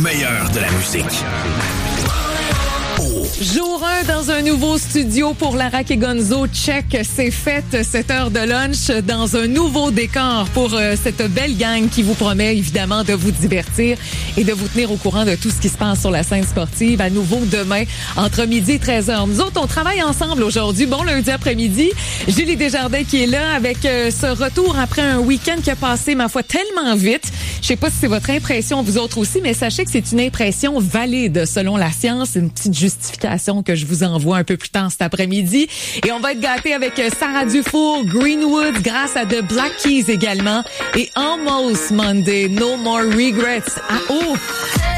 meilleur de la musique. Jour 1 dans un nouveau studio pour Lara et Gonzo. Check, c'est fait, cette heure de lunch dans un nouveau décor pour cette belle gang qui vous promet évidemment de vous divertir et de vous tenir au courant de tout ce qui se passe sur la scène sportive. À nouveau demain, entre midi et 13h. Nous autres, on travaille ensemble aujourd'hui. Bon lundi après-midi. Julie Desjardins qui est là avec ce retour après un week-end qui a passé, ma foi, tellement vite. Je sais pas si c'est votre impression, vous autres aussi, mais sachez que c'est une impression valide selon la science. Une petite justification que je vous envoie un peu plus tard cet après-midi. Et on va être gâtés avec Sarah Dufour, Greenwood, grâce à The Black Keys également. Et Almost Monday, No More Regrets. Ah, oh!